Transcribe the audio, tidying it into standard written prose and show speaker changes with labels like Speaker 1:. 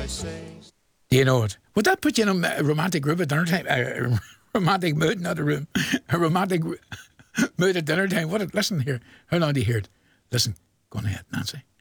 Speaker 1: Do you know it? Would that put you in a romantic room at dinner time? Romantic mood, not a room. A romantic mood at dinner time. Listen here. How long do you hear it? Listen. Go on ahead, Nancy.